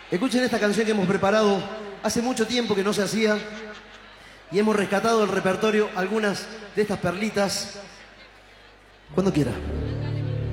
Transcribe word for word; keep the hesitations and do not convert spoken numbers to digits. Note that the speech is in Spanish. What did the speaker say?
Escuchen esta canción que hemos preparado hace mucho tiempo que no se hacía y hemos rescatado del repertorio algunas de estas perlitas. Cuando quiera.